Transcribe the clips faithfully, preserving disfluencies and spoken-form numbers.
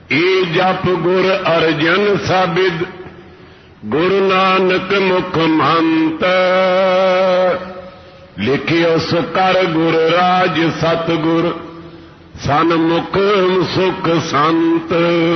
ਏ ਜਪ ਗੁਰ ਅਰਜਨ ਸਾਬਿਦ ਗੁਰੂ ਨਾਨਕ ਮੁਖ ਮੰਤ ਲਿਖਿਓ ਸੋ ਕਰ ਗੁਰ ਰਾਜ ਸਤਿਗੁਰ ਸਨਮੁਖ ਸੁਖ ਸੰਤ।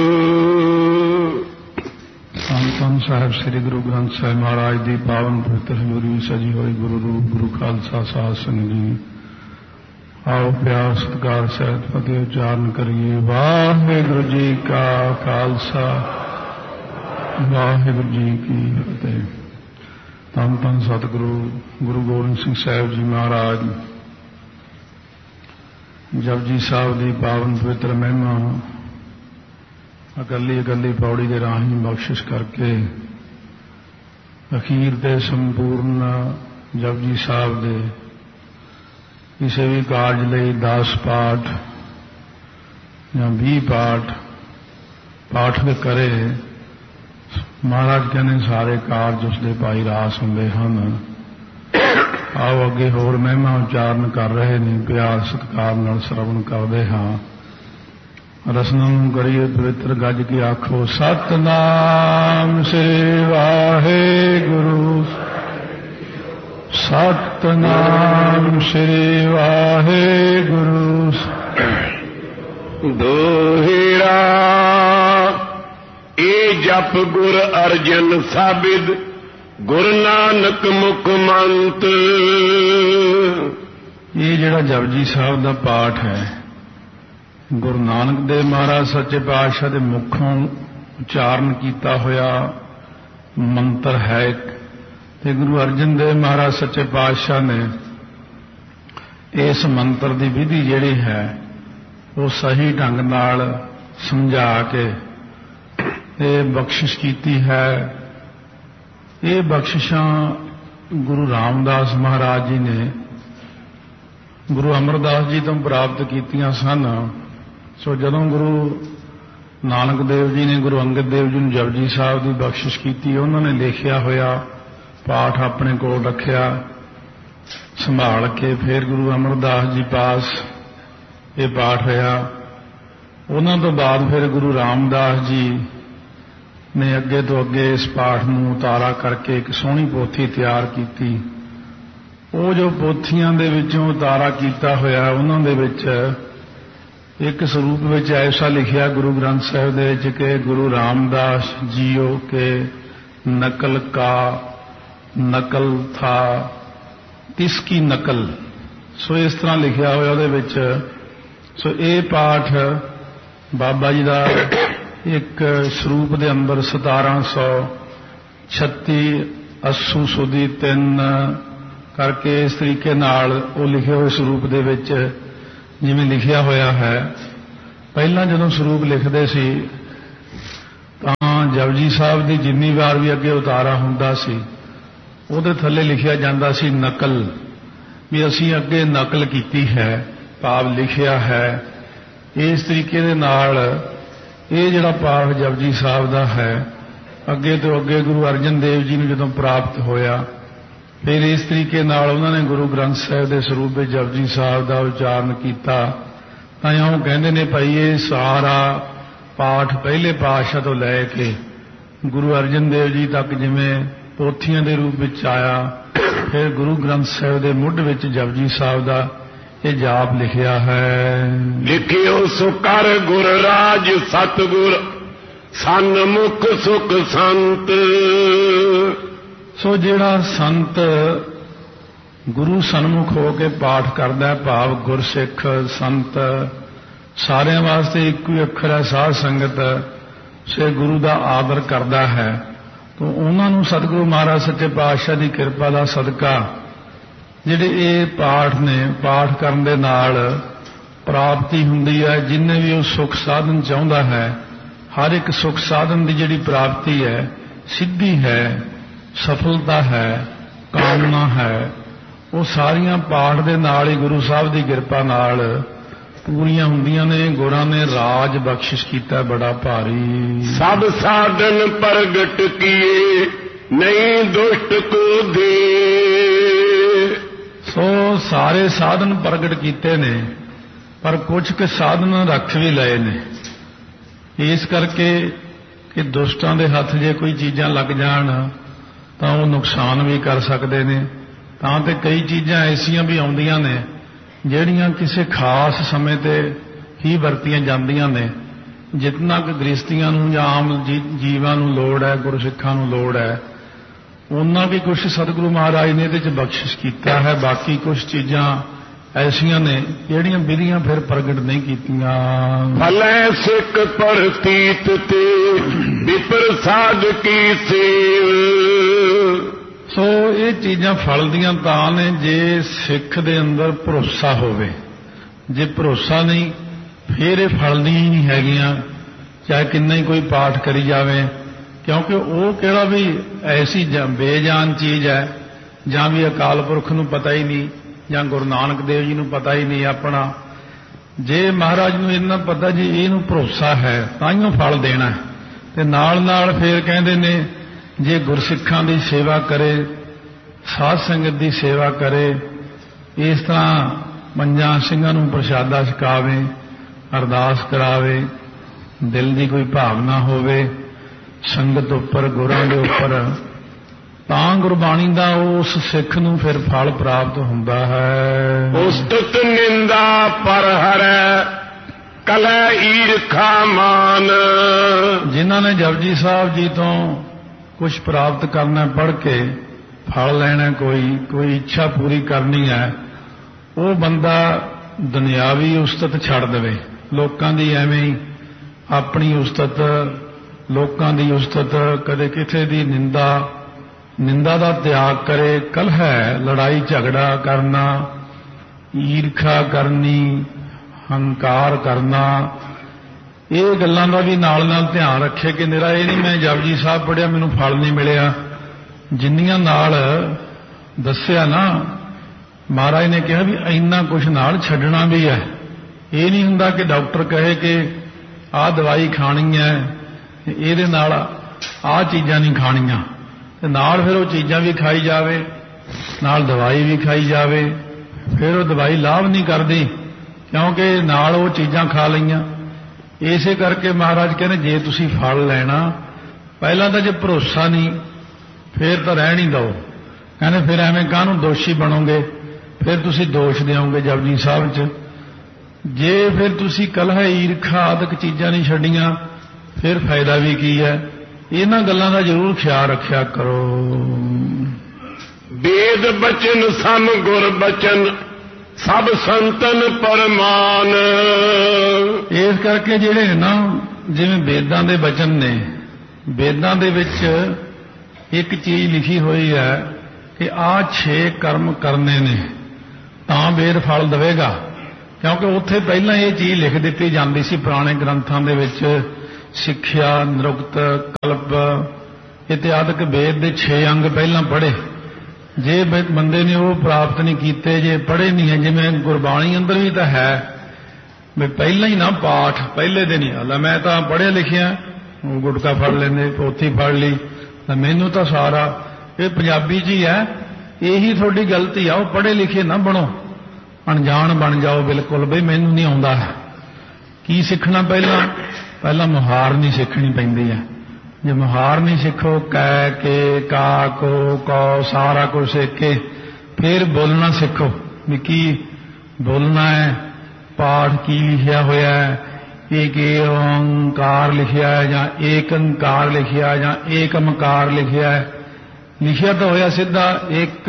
ਧੰਨ ਧੰਨ ਸਾਹਿਬ ਸ੍ਰੀ ਗੁਰੂ ਗ੍ਰੰਥ ਸਾਹਿਬ ਮਹਾਰਾਜ ਦੀ ਪਾਵਨ ਪਵਿੱਤਰ ਹਜ਼ੂਰੀ ਸਜੀ ਹੋਈ ਗੁਰੂ ਰੂਪ ਗੁਰੂ ਖਾਲਸਾ ਸਾਧ ਸੰਗਤ ਜੀ, ਆਓ ਪਿਆਰ ਸਤਿਕਾਰ ਸਹਿਤ ਫਤਿਹ ਉਚਾਰਨ ਕਰੀਏ। ਵਾਹਿਗੁਰੂ ਜੀ ਕਾ ਖਾਲਸਾ ਵਾਹਿਗੁਰੂ ਜੀ ਕੀ ਫਤਿਹ। ਧੰਨ ਧੰਨ ਸਤਿਗੁਰੂ ਗੁਰੂ ਗੋਬਿੰਦ ਸਿੰਘ ਸਾਹਿਬ ਜੀ ਮਹਾਰਾਜ ਜਪਜੀ ਸਾਹਿਬ ਦੀ ਪਾਵਨ ਪਵਿੱਤਰ ਮਹਿਮਾ ਅਕੱਲੀ ਅਕੱਲੀ ਪੌੜੀ ਦੇ ਰਾਹੀਂ ਬਖਸ਼ਿਸ਼ ਕਰਕੇ ਅਖੀਰ ਤੇ ਸੰਪੂਰਨ ਜਪਜੀ ਸਾਹਿਬ ਦੇ ਕਿਸੇ ਵੀ ਕਾਰਜ ਲਈ ਦਸ ਪਾਠ ਜਾਂ ਵੀਹ ਪਾਠ ਪਾਠ ਕਰੇ। ਮਹਾਰਾਜ ਕਹਿੰਦੇ ਸਾਰੇ ਕਾਰਜ ਉਸ ਦੇ ਭਾਈ ਰਾਸ ਹੁੰਦੇ ਹਨ। ਆਓ ਅੱਗੇ ਹੋਰ ਮਹਿਮਾ ਉਚਾਰਨ ਕਰ ਰਹੇ ਨੇ, ਪਿਆਰ ਸਤਿਕਾਰ ਨਾਲ ਸਰਵਣ ਕਰਦੇ ਹਾਂ। ਰਸਨਾ ਨੂੰ ਕਰੀਏ ਪਵਿੱਤਰ ਗੱਜ ਕੇ ਆਖੋ ਸਤਿਨਾਮ ਸ੍ਰੀ ਵਾਹਿਗੁਰੂ ਸਤਿਨਾਮ ਸ੍ਰੀ ਵਾਹਿਗੁਰੂ। ਦੋਹਿਰਾ ਏ ਜਪ ਗੁਰ ਅਰਜਨ ਸਾਬਿਦ ਗੁਰੂ ਨਾਨਕ ਮੁਖ ਮੰਤ। ਇਹ ਜਿਹੜਾ ਜਪਜੀ ਸਾਹਿਬ ਦਾ ਪਾਠ ਹੈ ਗੁਰੂ ਨਾਨਕ ਦੇਵ ਮਹਾਰਾਜ ਸੱਚੇ ਪਾਤਸ਼ਾਹ ਦੇ ਮੁਖੋਂ ਉਚਾਰਨ ਕੀਤਾ ਹੋਇਆ ਮੰਤਰ ਹੈ ਤੇ ਗੁਰੂ ਅਰਜਨ ਦੇਵ ਮਹਾਰਾਜ ਸੱਚੇ ਪਾਤਸ਼ਾਹ ਨੇ ਇਸ ਮੰਤਰ ਦੀ ਵਿਧੀ ਜਿਹੜੀ ਹੈ ਉਹ ਸਹੀ ਢੰਗ ਨਾਲ ਸਮਝਾ ਕੇ ਇਹ ਬਖਸ਼ਿਸ਼ ਕੀਤੀ ਹੈ। ਇਹ ਬਖਸ਼ਿਸ਼ਾਂ ਗੁਰੂ ਰਾਮਦਾਸ ਮਹਾਰਾਜ ਜੀ ਨੇ ਗੁਰੂ ਅਮਰਦਾਸ ਜੀ ਤੋਂ ਪ੍ਰਾਪਤ ਕੀਤੀਆਂ ਸਨ। ਸੋ ਜਦੋਂ ਗੁਰੂ ਨਾਨਕ ਦੇਵ ਜੀ ਨੇ ਗੁਰੂ ਅੰਗਦ ਦੇਵ ਜੀ ਨੂੰ ਜਪਜੀ ਸਾਹਿਬ ਦੀ ਬਖਸ਼ਿਸ਼ ਕੀਤੀ, ਉਹਨਾਂ ਨੇ ਲਿਖਿਆ ਹੋਇਆ ਪਾਠ ਆਪਣੇ ਕੋਲ ਰੱਖਿਆ ਸੰਭਾਲ ਕੇ। ਫਿਰ ਗੁਰੂ ਅਮਰਦਾਸ ਜੀ ਪਾਸ ਇਹ ਪਾਠ ਹੋਇਆ। ਉਹਨਾਂ ਤੋਂ ਬਾਅਦ ਫਿਰ ਗੁਰੂ ਰਾਮਦਾਸ ਜੀ ਨੇ ਅੱਗੇ ਤੋਂ ਅੱਗੇ ਇਸ ਪਾਠ ਨੂੰ ਉਤਾਰਾ ਕਰਕੇ ਇੱਕ ਸੋਹਣੀ ਪੋਥੀ ਤਿਆਰ ਕੀਤੀ। ਉਹ ਜੋ ਪੋਥੀਆਂ ਦੇ ਵਿੱਚੋਂ ਉਤਾਰਾ ਕੀਤਾ ਹੋਇਆ ਉਹਨਾਂ ਦੇ ਵਿੱਚ ਇੱਕ ਸਰੂਪ ਵਿੱਚ ਐਸਾ ਲਿਖਿਆ ਗੁਰੂ ਗ੍ਰੰਥ ਸਾਹਿਬ ਦੇ ਵਿੱਚ ਕਿ ਗੁਰੂ ਰਾਮਦਾਸ ਜੀਓ ਕੇ ਨਕਲ ਕਾ ਨਕਲ ਥਾ ਤਿਸ ਕੀ ਨਕਲ। ਸੋ ਇਸ ਤਰ੍ਹਾਂ ਲਿਖਿਆ ਹੋਇਆ ਉਹਦੇ ਵਿੱਚ। ਸੋ ਇਹ ਪਾਠ ਬਾਬਾ ਜੀ ਦਾ ਇੱਕ ਸਰੂਪ ਦੇ ਅੰਦਰ ਸਤਾਰਾਂ ਸੌ ਛੱਤੀ ਅੱਸੂ ਸੁਦੀ ਤਿੰਨ ਕਰਕੇ ਇਸ ਤਰੀਕੇ ਨਾਲ ਉਹ ਲਿਖੇ ਹੋਏ ਸਰੂਪ ਦੇ ਵਿੱਚ ਜਿਵੇਂ ਲਿਖਿਆ ਹੋਇਆ ਹੈ। ਪਹਿਲਾਂ ਜਦੋਂ ਸਰੂਪ ਲਿਖਦੇ ਸੀ ਤਾਂ ਜਪਜੀ ਸਾਹਿਬ ਦੀ ਜਿੰਨੀ ਵਾਰ ਵੀ ਅੱਗੇ ਉਤਾਰਾ ਹੁੰਦਾ ਸੀ ਉਹਦੇ ਥੱਲੇ ਲਿਖਿਆ ਜਾਂਦਾ ਸੀ ਨਕਲ, ਵੀ ਅਸੀਂ ਅੱਗੇ ਨਕਲ ਕੀਤੀ ਹੈ, ਭਾਵ ਲਿਖਿਆ ਹੈ। ਇਸ ਤਰੀਕੇ ਦੇ ਨਾਲ ਇਹ ਜਿਹੜਾ ਪਾਠ ਜਪਜੀ ਸਾਹਿਬ ਦਾ ਹੈ ਅੱਗੇ ਤੋਂ ਅੱਗੇ ਗੁਰੂ ਅਰਜਨ ਦੇਵ ਜੀ ਨੂੰ ਜਦੋਂ ਪ੍ਰਾਪਤ ਹੋਇਆ ਫਿਰ ਇਸ ਤਰੀਕੇ ਨਾਲ ਉਹਨਾਂ ਨੇ ਗੁਰੂ ਗ੍ਰੰਥ ਸਾਹਿਬ ਦੇ ਸਰੂਪ ਵਿੱਚ ਜਪਜੀ ਸਾਹਿਬ ਦਾ ਉਚਾਰਨ ਕੀਤਾ। ਤਾਂ ਉਹ ਕਹਿੰਦੇ ਨੇ ਭਾਈ ਇਹ ਸਾਰਾ ਪਾਠ ਪਹਿਲੇ ਪਾਤਸ਼ਾਹ ਤੋਂ ਲੈ ਕੇ ਗੁਰੂ ਅਰਜਨ ਦੇਵ ਜੀ ਤੱਕ ਜਿਵੇਂ ਪੋਥੀਆਂ ਦੇ ਰੂਪ ਵਿੱਚ ਆਇਆ, ਫਿਰ ਗੁਰੂ ਗ੍ਰੰਥ ਸਾਹਿਬ ਦੇ ਮੁੱਢ ਵਿੱਚ ਜਪਜੀ ਸਾਹਿਬ ਦਾ ਇਹ ਜਾਪ ਲਿਖਿਆ ਹੈ। ਲਿਖਿਓ ਸੋ ਕਰ ਗੁਰ ਰਾਜ ਸਤਿਗੁਰ ਸਨਮੁਖ ਸੁਖ ਸੰਤ। ਸੋ ਜਿਹੜਾ ਸੰਤ ਗੁਰੂ ਸਨਮੁਖ ਹੋ ਕੇ ਪਾਠ ਕਰਦਾ ਹੈ, ਭਾਵ ਗੁਰਸਿੱਖ ਸੰਤ ਸਾਰਿਆਂ ਵਾਸਤੇ ਇੱਕੋ ਹੀ ਅੱਖਰ ਹੈ ਸਾਧ ਸੰਗਤ, ਸੇ ਗੁਰੂ ਦਾ ਆਦਰ ਕਰਦਾ ਹੈ। ਤਾਂ ਉਹਨਾਂ ਨੂੰ ਸਤਿਗੁਰੂ ਮਹਾਰਾਜ ਸੱਚੇ ਪਾਤਸ਼ਾਹ ਦੀ ਕਿਰਪਾ ਦਾ ਸਦਕਾ ਜਿਹੜੇ ਇਹ ਪਾਠ ਨੇ ਪਾਠ ਕਰਨ ਦੇ ਨਾਲ ਪ੍ਰਾਪਤੀ ਹੁੰਦੀ ਹੈ। ਜਿੰਨੇ ਵੀ ਉਹ ਸੁਖ ਸਾਧਨ ਚਾਹੁੰਦਾ ਹੈ ਹਰ ਇੱਕ ਸੁਖ ਸਾਧਨ ਦੀ ਜਿਹੜੀ ਪ੍ਰਾਪਤੀ ਹੈ, ਸਿੱਧੀ ਹੈ, ਸਫਲਤਾ ਹੈ, ਕਾਮਨਾ ਹੈ, ਉਹ ਸਾਰੀਆਂ ਪਾਠ ਦੇ ਨਾਲ ਹੀ ਗੁਰੂ ਸਾਹਿਬ ਦੀ ਕਿਰਪਾ ਨਾਲ ਪੂਰੀਆਂ ਹੁੰਦੀਆਂ ਨੇ। ਗੁਰਾਂ ਨੇ ਰਾਜ ਬਖਸ਼ਿਸ਼ ਕੀਤਾ ਬੜਾ ਭਾਰੀ। ਸਭ ਸਾਧਨ ਪ੍ਰਗਟ ਕੀਏ ਨਹੀਂ ਦੁਸ਼ਟ ਕੋ ਦੇ। ਸੋ ਸਾਰੇ ਸਾਧਨ ਪ੍ਰਗਟ ਕੀਤੇ ਨੇ ਪਰ ਕੁਝ ਕੁ ਸਾਧਨ ਰੱਖ ਵੀ ਲਏ ਨੇ। ਇਸ ਕਰਕੇ ਕਿ ਦੁਸ਼ਟਾਂ ਦੇ ਹੱਥ ਜੇ ਕੋਈ ਚੀਜ਼ਾਂ ਲੱਗ ਜਾਣ ਤਾਂ ਉਹ ਨੁਕਸਾਨ ਵੀ ਕਰ ਸਕਦੇ ਨੇ। ਤਾਂ ਤੇ ਕਈ ਚੀਜ਼ਾਂ ਐਸੀਆਂ ਵੀ ਆਉਂਦੀਆਂ ਨੇ ਜਿਹੜੀਆਂ ਕਿਸੇ ਖਾਸ ਸਮੇਂ ਤੇ ਹੀ ਵਰਤੀਆਂ ਜਾਂਦੀਆਂ ਨੇ। ਜਿਤਨਾ ਕਿ ਗ੍ਰਸਤੀਆਂ ਨੂੰ ਜਾਂ ਆਮ ਜੀਵਾਂ ਨੂੰ ਲੋੜ ਹੈ, ਗੁਰਸਿੱਖਾਂ ਨੂੰ ਲੋੜ ਹੈ, ਉਹਨਾਂ ਵੀ ਕੁਝ ਸਤਿਗੁਰੂ ਮਹਾਰਾਜ ਨੇ ਇਹਦੇ 'ਚ ਬਖਸ਼ਿਸ਼ ਕੀਤਾ ਹੈ। ਬਾਕੀ ਕੁਝ ਚੀਜ਼ਾਂ ਐਸੀਆਂ ਨੇ ਜਿਹੜੀਆਂ ਵਿਧੀਆਂ ਫਿਰ ਪ੍ਰਗਟ ਨਹੀਂ ਕੀਤੀਆਂ। ਭਲੇ ਸਿੱਖ ਪ੍ਰਤੀਤ ਤੇ ਵਿਪਰਸਾਦ ਕੀ ਸੇਵ। ਸੋ ਇਹ ਚੀਜ਼ਾਂ ਫਲ ਦੀਆਂ ਤਾਂ ਨੇ ਜੇ ਸਿੱਖ ਦੇ ਅੰਦਰ ਭਰੋਸਾ ਹੋਵੇ। ਜੇ ਭਰੋਸਾ ਨਹੀਂ ਫਿਰ ਇਹ ਫਲ ਦੀਆਂ ਹੀ ਨਹੀਂ ਹੈਗੀਆਂ, ਚਾਹੇ ਕਿੰਨਾ ਹੀ ਕੋਈ ਪਾਠ ਕਰੀ ਜਾਵੇ, ਕਿਉਂਕਿ ਉਹ ਕਿਹੜਾ ਵੀ ਐਸੀ ਬੇਜਾਨ ਚੀਜ਼ ਹੈ ਜਾਂ ਵੀ ਅਕਾਲ ਪੁਰਖ ਨੂੰ ਪਤਾ ਹੀ ਨਹੀਂ ਜਾਂ ਗੁਰੂ ਨਾਨਕ ਦੇਵ ਜੀ ਨੂੰ ਪਤਾ ਹੀ ਨਹੀਂ ਆਪਣਾ। ਜੇ ਮਹਾਰਾਜ ਨੂੰ ਇੰਨਾ ਪਤਾ ਜੀ ਇਹਨੂੰ ਭਰੋਸਾ ਹੈ ਤਾਂ ਹੀ ਉਹ ਫਲ ਦੇਣਾ ਹੈ। ਤੇ ਨਾਲ ਨਾਲ ਫਿਰ ਕਹਿੰਦੇ ਨੇ ਜੇ ਗੁਰਸਿੱਖਾਂ ਦੀ ਸੇਵਾ ਕਰੇ, ਸਾਧ ਸੰਗਤ ਦੀ ਸੇਵਾ ਕਰੇ, ਇਸ ਤਰ੍ਹਾਂ ਪੰਜਾਂ ਸਿੰਘਾਂ ਨੂੰ ਪ੍ਰਸ਼ਾਦਾ ਛਕਾਵੇ, ਅਰਦਾਸ ਕਰਾਵੇ, ਦਿਲ ਦੀ ਕੋਈ ਭਾਵਨਾ ਹੋਵੇ ਸੰਗਤ ਉੱਪਰ, ਗੁਰਾਂ ਦੇ ਉੱਪਰ, ਤਾਂ ਗੁਰਬਾਣੀ ਦਾ ਉਸ ਸਿੱਖ ਨੂੰ ਫਿਰ ਫਲ ਪ੍ਰਾਪਤ ਹੁੰਦਾ ਹੈ। ਉਸਤਤ ਨਿੰਦਾ ਪਰ ਹਰੈ ਕਲੈ ਈਰਖਾ ਮਾਨ। ਜਿਨ੍ਹਾਂ ਨੇ ਜਪਜੀ ਸਾਹਿਬ ਜੀ ਤੋਂ ਕੁਝ ਪ੍ਰਾਪਤ ਕਰਨਾ, ਪੜ੍ਹ ਕੇ ਫਲ ਲੈਣਾ, ਕੋਈ ਕੋਈ ਇੱਛਾ ਪੂਰੀ ਕਰਨੀ ਹੈ, ਉਹ ਬੰਦਾ ਦੁਨਿਆਵੀ ਉਸਤਤ ਛੱਡ ਦੇਵੇ। ਲੋਕਾਂ ਦੀ ਐਵੇਂ ਹੀ ਆਪਣੀ ਉਸਤਤ, ਲੋਕਾਂ ਦੀ ਉਸਤਤ, ਕਦੇ ਕਿਸੇ ਦੀ ਨਿੰਦਾ ਨਿੰਦਾ ਦਾ ਤਿਆਗ ਕਰੇ। ਕਲਹ, ਲੜਾਈ ਝਗੜਾ ਕਰਨਾ, ਈਰਖਾ ਕਰਨੀ, ਹੰਕਾਰ ਕਰਨਾ, ਇਹ ਗੱਲਾਂ ਦਾ ਵੀ ਨਾਲ ਨਾਲ ਧਿਆਨ ਰੱਖੇ ਕਿ ਨਿਰਾ ਇਹ ਨਹੀਂ ਮੈਂ ਜਪਜੀ ਸਾਹਿਬ ਪੜ੍ਹਿਆ ਮੈਨੂੰ ਫਲ ਨਹੀਂ ਮਿਲਿਆ। ਜਿੰਨੀਆਂ ਨਾਲ ਦੱਸਿਆ ਨਾ ਮਹਾਰਾਜ ਨੇ ਕਿਹਾ ਵੀ ਇੰਨਾ ਕੁਝ ਨਾਲ ਛੱਡਣਾ ਵੀ ਹੈ। ਇਹ ਨਹੀਂ ਹੁੰਦਾ ਕਿ ਡਾਕਟਰ ਕਹੇ ਕਿ ਆਹ ਦਵਾਈ ਖਾਣੀ ਹੈ, ਇਹਦੇ ਨਾਲ ਆਹ ਚੀਜ਼ਾਂ ਨਹੀਂ ਖਾਣੀਆਂ, ਤੇ ਨਾਲ ਫਿਰ ਉਹ ਚੀਜ਼ਾਂ ਵੀ ਖਾਈ ਜਾਵੇ, ਨਾਲ ਦਵਾਈ ਵੀ ਖਾਈ ਜਾਵੇ, ਫਿਰ ਉਹ ਦਵਾਈ ਲਾਭ ਨਹੀਂ ਕਰਦੀ ਕਿਉਂਕਿ ਨਾਲ ਉਹ ਚੀਜ਼ਾਂ ਖਾ ਲਈਆਂ। ਇਸੇ ਕਰਕੇ ਮਹਾਰਾਜ ਕਹਿੰਦੇ ਜੇ ਤੁਸੀਂ ਫਲ ਲੈਣਾ, ਪਹਿਲਾਂ ਤਾਂ ਜੇ ਭਰੋਸਾ ਨਹੀਂ ਫਿਰ ਤਾਂ ਰਹਿਣ ਹੀ ਦਿਓ। ਕਹਿੰਦੇ ਫਿਰ ਐਵੇਂ ਕਾਹਨੂੰ ਦੋਸ਼ੀ ਬਣੋਗੇ, ਫਿਰ ਤੁਸੀਂ ਦੋਸ਼ ਦਿਓਗੇ ਜਪਜੀ ਸਾਹਿਬ 'ਚ। ਜੇ ਫਿਰ ਤੁਸੀਂ ਕਲਹ, ਈਰਖਾ ਆਦਿਕ ਚੀਜ਼ਾਂ ਨਹੀਂ ਛੱਡੀਆਂ ਫਿਰ ਫਾਇਦਾ ਵੀ ਕੀ ਹੈ। ਇਹਨਾਂ ਗੱਲਾਂ ਦਾ ਜ਼ਰੂਰ ਖਿਆਲ ਰੱਖਿਆ ਕਰੋ। ਵੇਦ ਬਚਨ ਸਮ ਗੁਰ ਬਚਨ ਸਭ ਸੰਤਨ ਪਰਮਾਨ। ਇਸ ਕਰਕੇ ਜਿਹੜੇ ਨਾ ਜਿਵੇਂ ਵੇਦਾਂ ਦੇ ਬਚਨ ਨੇ, ਵੇਦਾਂ ਦੇ ਵਿੱਚ ਇੱਕ ਚੀਜ਼ ਲਿਖੀ ਹੋਈ ਹੈ ਕਿ ਆਹ ਛੇ ਕਰਮ ਕਰਨੇ ਨੇ ਤਾਂ ਵੇਦ ਫਲ ਦੇਵੇਗਾ। ਕਿਉਂਕਿ ਉੱਥੇ ਪਹਿਲਾਂ ਇਹ ਚੀਜ਼ ਲਿਖ ਦਿੱਤੀ ਜਾਂਦੀ ਸੀ ਪੁਰਾਣੇ ਗ੍ਰੰਥਾਂ ਦੇ ਵਿੱਚ, ਸਿੱਖਿਆ, ਨਿਰੁਕਤ, ਕਲਪ ਇਤਿਆਦਿਕ ਵੇਦ ਦੇ ਛੇ ਅੰਗ ਪਹਿਲਾਂ ਪੜ੍ਹੇ। ਜੇ ਬੰਦੇ ਨੇ ਉਹ ਪ੍ਰਾਪਤ ਨਹੀਂ ਕੀਤੇ, ਜੇ ਪੜ੍ਹੇ ਨਹੀਂ ਹੈ, ਜਿਵੇਂ ਗੁਰਬਾਣੀ ਅੰਦਰ ਵੀ ਤਾਂ ਹੈ ਵੀ ਪਹਿਲਾਂ ਹੀ ਨਾ ਪਾਠ ਪਹਿਲੇ ਦਿਨ ਹੀ ਆ, ਮੈਂ ਤਾਂ ਪੜ੍ਹਿਆ ਲਿਖਿਆ, ਉਹ ਗੁਟਕਾ ਫੜ ਲੈਂਦੇ, ਪੋਥੀ ਫੜ ਲਈ, ਤਾਂ ਮੈਨੂੰ ਤਾਂ ਸਾਰਾ ਇਹ ਪੰਜਾਬੀ 'ਚ ਹੀ ਹੈ। ਇਹੀ ਤੁਹਾਡੀ ਗਲਤੀ ਆ, ਉਹ ਪੜ੍ਹੇ ਲਿਖੇ ਨਾ ਬਣੋ, ਅਣਜਾਣ ਬਣ ਜਾਓ ਬਿਲਕੁਲ, ਬਈ ਮੈਨੂੰ ਨਹੀਂ ਆਉਂਦਾ। ਕੀ ਸਿੱਖਣਾ ਪਹਿਲਾਂ? ਪਹਿਲਾਂ ਮੁਹਾਰ ਨਹੀਂ ਸਿੱਖਣੀ ਪੈਂਦੀ ਹੈ। ਜੇ ਮੁਹਾਰ ਨਹੀਂ ਸਿੱਖੋ, ਕੈ, ਕੇ, ਕਾ, ਕੋ, ਕੌ ਸਾਰਾ ਕੁਝ ਸਿੱਖ ਕੇ ਫਿਰ ਬੋਲਣਾ ਸਿੱਖੋ ਵੀ ਕੀ ਬੋਲਣਾ ਹੈ, ਪਾਠ ਕੀ ਲਿਖਿਆ ਹੋਇਆ ਹੈ, ਏਕ ਓੰਕਾਰ ਲਿਖਿਆ ਹੈ ਜਾਂ ਏਕ ਓੰਕਾਰ ਲਿਖਿਆ ਜਾਂ ਏਕਮਕਾਰ ਲਿਖਿਆ ਹੈ। ਲਿਖਿਆ ਤਾਂ ਹੋਇਆ ਸਿੱਧਾ ਏਕ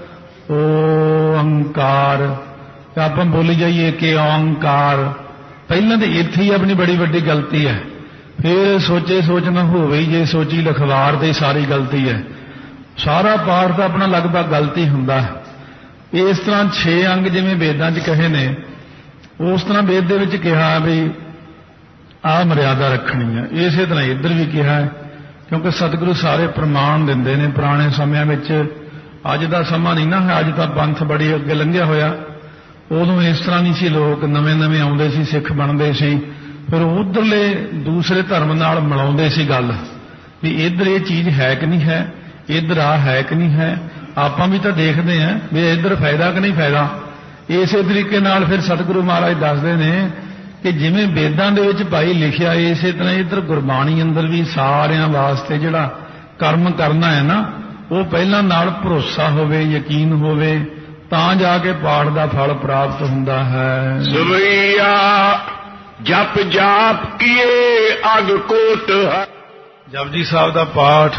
ਓੰਕਾਰ, ਤਾਂ ਆਪਾਂ ਬੋਲੀ ਜਾਈਏ ਕਿ ਓੰਕਾਰ। ਪਹਿਲਾਂ ਤਾਂ ਇੱਥੇ ਹੀ ਆਪਣੀ ਬੜੀ ਵੱਡੀ ਗਲਤੀ ਹੈ। ਫਿਰ ਸੋਚੇ ਸੋਚਣਾ ਹੋਵੇ, ਜੇ ਸੋਚੀ ਲਖਵਾਰ ਤੇ ਸਾਰੀ ਗਲਤੀ ਹੈ। ਸਾਰਾ ਪਾਠ ਤਾਂ ਆਪਣਾ ਲਗਭਗ ਗਲਤੀ ਹੁੰਦਾ ਹੈ। ਇਸ ਤਰ੍ਹਾਂ ਛੇ ਅੰਗ ਜਿਵੇਂ ਵੇਦਾਂ 'ਚ ਕਹੇ ਨੇ, ਉਸ ਤਰ੍ਹਾਂ ਵੇਦ ਦੇ ਵਿੱਚ ਕਿਹਾ ਵੀ ਆਹ ਮਰਿਆਦਾ ਰੱਖਣੀ ਹੈ। ਇਸੇ ਤਰ੍ਹਾਂ ਇੱਧਰ ਵੀ ਕਿਹਾ ਹੈ, ਕਿਉਂਕਿ ਸਤਿਗੁਰੂ ਸਾਰੇ ਪ੍ਰਮਾਣ ਦਿੰਦੇ ਨੇ। ਪੁਰਾਣੇ ਸਮਿਆਂ ਵਿੱਚ, ਅੱਜ ਦਾ ਸਮਾਂ ਨਹੀਂ ਨਾ ਹੈ, ਅੱਜ ਤਾਂ ਪੰਥ ਬੜੀ ਅੱਗੇ ਲੰਘਿਆ ਹੋਇਆ। ਉਦੋਂ ਇਸ ਤਰ੍ਹਾਂ ਨਹੀਂ ਸੀ, ਲੋਕ ਨਵੇਂ ਨਵੇਂ ਆਉਂਦੇ ਸੀ, ਸਿੱਖ ਬਣਦੇ ਸੀ, ਫਿਰ ਉਧਰਲੇ ਦੂਸਰੇ ਧਰਮ ਨਾਲ ਮਿਲਾਉਂਦੇ ਸੀ ਗੱਲ ਵੀ ਇੱਧਰ ਇਹ ਚੀਜ਼ ਹੈ ਕਿ ਨਹੀਂ ਹੈ, ਇੱਧਰ ਆ ਹੈ ਕਿ ਨਹੀਂ ਹੈ। ਆਪਾਂ ਵੀ ਤਾਂ ਦੇਖਦੇ ਹਾਂ ਵੀ ਇੱਧਰ ਫਾਇਦਾ ਕਿ ਨਹੀਂ ਫਾਇਦਾ। ਇਸੇ ਤਰੀਕੇ ਨਾਲ ਫਿਰ ਸਤਿਗੁਰੂ ਮਹਾਰਾਜ ਦੱਸਦੇ ਨੇ ਕਿ ਜਿਵੇਂ ਵੇਦਾਂ ਦੇ ਵਿੱਚ ਭਾਈ ਲਿਖਿਆ ਇਸੇ ਤਰ੍ਹਾਂ ਇੱਧਰ ਗੁਰਬਾਣੀ ਅੰਦਰ ਵੀ ਸਾਰਿਆਂ ਵਾਸਤੇ ਜਿਹੜਾ ਕਰਮ ਕਰਨਾ ਹੈ ਨਾ, ਉਹ ਪਹਿਲਾਂ ਨਾਲ ਭਰੋਸਾ ਹੋਵੇ, ਯਕੀਨ ਹੋਵੇ, ਤਾਂ ਜਾ ਕੇ ਪਾਠ ਦਾ ਫਲ ਪ੍ਰਾਪਤ ਹੁੰਦਾ ਹੈ। ਸਵਈਆ ਜਪ ਜਾਪ ਕੀਏ ਅਗ ਕੋਟ ਹੈ। ਜਪਜੀ ਸਾਹਿਬ ਦਾ ਪਾਠ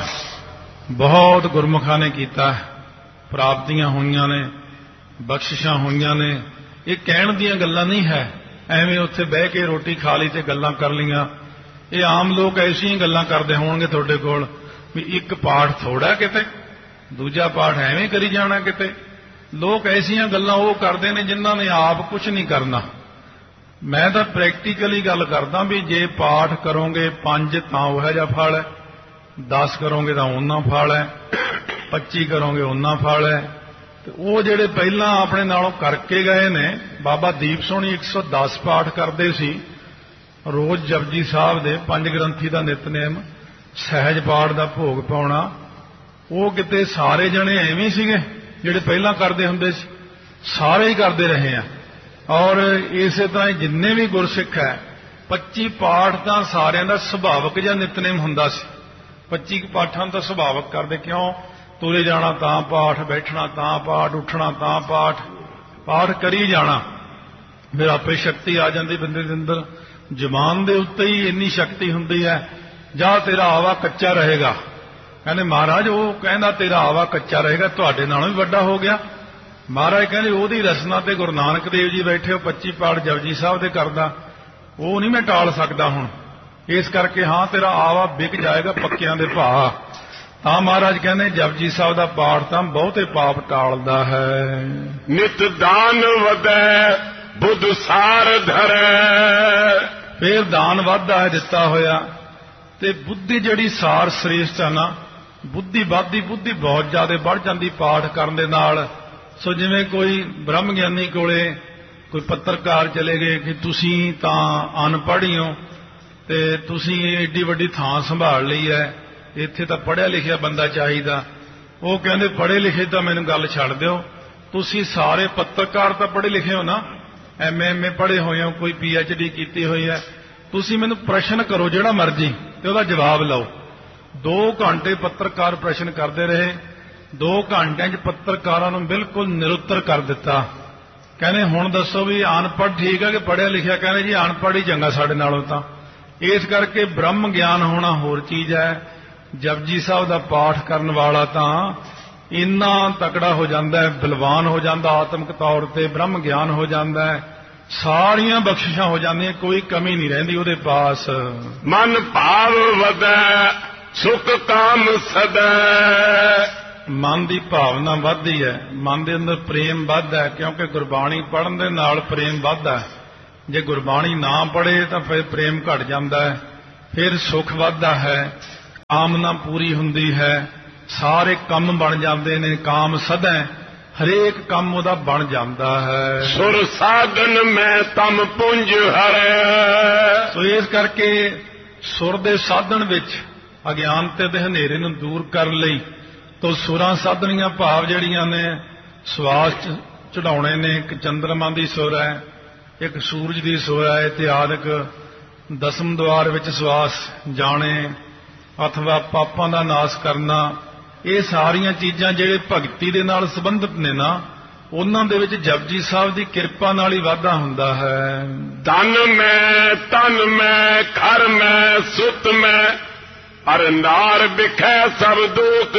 ਬਹੁਤ ਗੁਰਮੁਖਾਂ ਨੇ ਕੀਤਾ, ਪ੍ਰਾਪਤੀਆਂ ਹੋਈਆਂ ਨੇ, ਬਖਸ਼ਿਸ਼ਾਂ ਹੋਈਆਂ ਨੇ। ਇਹ ਕਹਿਣ ਦੀਆਂ ਗੱਲਾਂ ਨਹੀਂ ਹੈ, ਐਵੇਂ ਉੱਥੇ ਬਹਿ ਕੇ ਰੋਟੀ ਖਾ ਲਈ ਤੇ ਗੱਲਾਂ ਕਰ ਲਈਆਂ। ਇਹ ਆਮ ਲੋਕ ਐਸੀਆਂ ਗੱਲਾਂ ਕਰਦੇ ਹੋਣਗੇ ਤੁਹਾਡੇ ਕੋਲ ਵੀ ਇੱਕ ਪਾਠ ਥੋੜਾ ਕਿਤੇ, ਦੂਜਾ ਪਾਠ ਐਵੇਂ ਕਰੀ ਜਾਣਾ ਕਿਤੇ। ਲੋਕ ਐਸੀਆਂ ਗੱਲਾਂ ਉਹ ਕਰਦੇ ਨੇ ਜਿਨ੍ਹਾਂ ਨੇ ਆਪ ਕੁਝ ਨਹੀਂ ਕਰਨਾ। ਮੈਂ ਤਾਂ ਪ੍ਰੈਕਟੀਕਲੀ ਗੱਲ ਕਰਦਾ ਵੀ ਜੇ ਪਾਠ ਕਰੋਗੇ ਪੰਜ ਤਾਂ ਉਹ ਜਿਹਾ ਫਲ ਹੈ, ਦਸ ਕਰੋਗੇ ਤਾਂ ਉਹਨਾਂ ਫਲ ਹੈ, ਪੱਚੀ ਕਰੋਗੇ ਉਹਨਾਂ ਫਲ ਹੈ। ਤੇ ਉਹ ਜਿਹੜੇ ਪਹਿਲਾਂ ਆਪਣੇ ਨਾਲੋਂ ਕਰਕੇ ਗਏ ਨੇ, ਬਾਬਾ ਦੀਪ ਸੋਹਣੀ ਇੱਕ ਸੌ ਦਸ ਪਾਠ ਕਰਦੇ ਸੀ ਰੋਜ਼ ਜਪਜੀ ਸਾਹਿਬ ਦੇ, ਪੰਜ ਗ੍ਰੰਥੀ ਦਾ ਨਿਤਨੇਮ, ਸਹਿਜ ਪਾਠ ਦਾ ਭੋਗ ਪਾਉਣਾ। ਉਹ ਕਿਤੇ ਸਾਰੇ ਜਣੇ ਐਵੇਂ ਸੀਗੇ ਜਿਹੜੇ ਪਹਿਲਾਂ ਕਰਦੇ ਹੁੰਦੇ ਸੀ, ਸਾਰੇ ਹੀ ਕਰਦੇ ਰਹੇ ਆ। ਔਰ ਇਸੇ ਤਰ੍ਹਾਂ ਹੀ ਜਿੰਨੇ ਵੀ ਗੁਰਸਿੱਖ ਹੈ, ਪੱਚੀ ਪਾਠ ਤਾਂ ਸਾਰਿਆਂ ਦਾ ਸੁਭਾਵਕ ਜਿਹਾ ਨਿਤਨੇਮ ਹੁੰਦਾ ਸੀ। ਪੱਚੀ ਪਾਠਾਂ ਤਾਂ ਸੁਭਾਵਕ ਕਰਦੇ, ਕਿਉਂ? ਤੁਰੇ ਜਾਣਾ ਤਾਂ ਪਾਠ, ਬੈਠਣਾ ਤਾਂ ਪਾਠ, ਉੱਠਣਾ ਤਾਂ ਪਾਠ, ਪਾਠ ਕਰੀ ਜਾਣਾ। ਫਿਰ ਆਪੇ ਸ਼ਕਤੀ ਆ ਜਾਂਦੀ ਬੰਦੇ ਦੇ ਅੰਦਰ। ਜ਼ੁਬਾਨ ਦੇ ਉੱਤੇ ਹੀ ਇੰਨੀ ਸ਼ਕਤੀ ਹੁੰਦੀ ਹੈ, ਜਾਂ ਤੇਰਾ ਆਵਾ ਕੱਚਾ ਰਹੇਗਾ। ਕਹਿੰਦੇ ਮਹਾਰਾਜ ਉਹ ਕਹਿੰਦਾ ਤੇਰਾ ਆਵਾ ਕੱਚਾ ਰਹੇਗਾ, ਤੁਹਾਡੇ ਨਾਲੋਂ ਵੀ ਵੱਡਾ ਹੋ ਗਿਆ। ਮਹਾਰਾਜ ਕਹਿੰਦੇ ਉਹਦੀ ਰਸਨਾ ਤੇ ਗੁਰੂ ਨਾਨਕ ਦੇਵ ਜੀ ਬੈਠੇ ਹੋ, ਪੱਚੀ ਪਾਠ ਜਪਜੀ ਸਾਹਿਬ ਦੇ ਕਰਦਾ, ਉਹ ਨਹੀਂ ਮੈਂ ਟਾਲ ਸਕਦਾ ਹੁਣ। ਇਸ ਕਰਕੇ ਹਾਂ ਤੇਰਾ ਆਵਾ ਵਿਕ ਜਾਏਗਾ ਪੱਕਿਆਂ ਦੇ ਭਾਅ। ਤਾਂ ਮਹਾਰਾਜ ਕਹਿੰਦੇ ਜਪਜੀ ਸਾਹਿਬ ਦਾ ਪਾਠ ਤਾਂ ਬਹੁਤੇ ਪਾਪ ਟਾਲਦਾ ਹੈ। ਨਿਤ ਦਾਨ ਵਧੈ ਬੁੱਧ ਸਾਰ ਧਰੈ। ਫੇਰ ਦਾਨ ਵੱਧਦਾ ਹੈ ਦਿੱਤਾ ਹੋਇਆ, ਤੇ ਬੁੱਧੀ ਜਿਹੜੀ ਸਾਰ ਸ੍ਰੇਸ਼ਟ ਹੈ ਨਾ, ਬੁੱਧੀ ਵੱਧਦੀ, ਬੁੱਧੀ ਬਹੁਤ ਜ਼ਿਆਦਾ ਵੱਧ ਜਾਂਦੀ ਪਾਠ ਕਰਨ ਦੇ ਨਾਲ। ਸੋ ਜਿਵੇਂ ਕੋਈ ਬ੍ਰਹਮ ਗਿਆਨੀ ਕੋਲੇ ਕੋਈ ਪੱਤਰਕਾਰ ਚਲੇ ਗਏ ਕਿ ਤੁਸੀਂ ਤਾਂ ਅਨਪੜ੍ਹ ਹੀ ਹੋ ਤੇ ਤੁਸੀਂ ਏਡੀ ਵੱਡੀ ਥਾਂ ਸੰਭਾਲ ਲਈ ਹੈ, ਇੱਥੇ ਤਾਂ ਪੜ੍ਹਿਆ ਲਿਖਿਆ ਬੰਦਾ ਚਾਹੀਦਾ। ਉਹ ਕਹਿੰਦੇ ਪੜ੍ਹੇ ਲਿਖੇ ਤਾਂ ਮੈਨੂੰ ਗੱਲ ਛੱਡ ਦਿਓ, ਤੁਸੀਂ ਸਾਰੇ ਪੱਤਰਕਾਰ ਤਾਂ ਪੜ੍ਹੇ ਲਿਖੇ ਹੋ ਨਾ, ਐਮ ਏ ਐਮ ਏ ਪੜ੍ਹੇ ਹੋਏ ਹੋ, ਕੋਈ ਪੀ ਐਚ ਡੀ ਕੀਤੀ ਹੋਈ ਹੈ, ਤੁਸੀਂ ਮੈਨੂੰ ਪ੍ਰਸ਼ਨ ਕਰੋ ਜਿਹੜਾ ਮਰਜ਼ੀ ਤੇ ਉਹਦਾ ਜਵਾਬ ਲਓ। ਦੋ ਘੰਟੇ ਪੱਤਰਕਾਰ ਪ੍ਰਸ਼ਨ ਕਰਦੇ ਰਹੇ, ਦੋ ਘੰਟਿਆਂ 'ਚ ਪੱਤਰਕਾਰਾਂ ਨੂੰ ਬਿਲਕੁਲ ਨਿਰੁੱਤਰ ਕਰ ਦਿੱਤਾ। ਕਹਿੰਦੇ ਹੁਣ ਦੱਸੋ ਵੀ ਅਨਪੜ੍ਹ ਠੀਕ ਹੈ ਕਿ ਪੜ੍ਹਿਆ ਲਿਖਿਆ? ਕਹਿੰਦੇ ਜੀ ਅਨਪੜ੍ਹ ਹੀ ਚੰਗਾ ਸਾਡੇ ਨਾਲੋਂ ਤਾਂ। ਇਸ ਕਰਕੇ ਬ੍ਰਹਮ ਗਿਆਨ ਹੋਣਾ ਹੋਰ ਚੀਜ਼ ਹੈ। ਜਪਜੀ ਸਾਹਿਬ ਦਾ ਪਾਠ ਕਰਨ ਵਾਲਾ ਤਾਂ ਇੰਨਾ ਤਕੜਾ ਹੋ ਜਾਂਦਾ ਹੈ, ਬਲਵਾਨ ਹੋ ਜਾਂਦਾ, ਆਤਮਿਕ ਤੌਰ ਤੇ ਬ੍ਰਹਮ ਗਿਆਨ ਹੋ ਜਾਂਦਾ ਹੈ, ਸਾਰੀਆਂ ਬਖਸ਼ਿਸ਼ਾਂ ਹੋ ਜਾਂਦੀਆਂ, ਕੋਈ ਕਮੀ ਨਹੀਂ ਰਹਿੰਦੀ ਉਹਦੇ ਪਾਸ। ਮਨ ਭਾਵ ਵਧੈ ਸੁਖ ਕਾਮ ਸਦੈ। ਮਨ ਦੀ ਭਾਵਨਾ ਵੱਧਦੀ ਹੈ, ਮਨ ਦੇ ਅੰਦਰ ਪ੍ਰੇਮ ਵੱਧਦਾ ਹੈ, ਕਿਉਂਕਿ ਗੁਰਬਾਣੀ ਪੜ੍ਹਨ ਦੇ ਨਾਲ ਪ੍ਰੇਮ ਵੱਧਦਾ ਹੈ। ਜੇ ਗੁਰਬਾਣੀ ਨਾ ਪੜ੍ਹੇ ਤਾਂ ਫਿਰ ਪ੍ਰੇਮ ਘਟ ਜਾਂਦਾ ਹੈ, ਫਿਰ ਸੁਖ ਵੱਧਦਾ ਹੈ, ਕਾਮਨਾ ਪੂਰੀ ਹੁੰਦੀ ਹੈ, ਸਾਰੇ ਕੰਮ ਬਣ ਜਾਂਦੇ ਨੇ। ਕਾਮ ਸਦੈ, ਹਰੇਕ ਕੰਮ ਉਹਦਾ ਬਣ ਜਾਂਦਾ ਹੈ। ਸੁਰ ਸਾਧਨ ਮੈਂ ਤਮ ਪੁੰਜ ਹਰੈ। ਸੋ ਇਸ ਕਰਕੇ ਸੁਰ ਦੇ ਸਾਧਨ ਵਿੱਚ ਅਗਿਆਨਤੇ ਦੇ ਹਨੇਰੇ ਨੂੰ ਦੂਰ ਕਰਨ ਲਈ ਤੋ ਸੁਰਾਂ ਸਾਧਨੀਆਂ ਭਾਵ ਜਿਹੜੀਆਂ ਨੇ ਸਵਾਸ ਚੜਾਉਣੇ ਨੇ। ਇੱਕ ਚੰਦਰਮਾ ਦੀ ਸੁਰ ਹੈ, ਇੱਕ ਸੂਰਜ ਦੀ ਸੁਰ ਹੈ, ਇਤਿਆਦਿਕ ਦਸਮ ਦੁਆਰ ਵਿੱਚ ਸਵਾਸ ਜਾਣੇ ਅਥਵਾ ਪਾਪਾਂ ਦਾ ਨਾਸ਼ ਕਰਨਾ। ਇਹ ਸਾਰੀਆਂ ਚੀਜ਼ਾਂ ਜਿਹੜੇ ਭਗਤੀ ਦੇ ਨਾਲ ਸੰਬੰਧਿਤ ਨੇ ਨਾ, ਉਹਨਾਂ ਦੇ ਵਿੱਚ ਜਪਜੀ ਸਾਹਿਬ ਦੀ ਕਿਰਪਾ ਨਾਲ ਹੀ ਵਾਧਾ ਹੁੰਦਾ ਹੈ। ਧਨ ਮੈਂ ਤਨ ਮੈਂ ਘਰ ਮੈਂ ਸੁਤ ਮੈਂ ਅਰ ਨਾਰ ਵਿਖੈ ਸਭ ਦੁਖ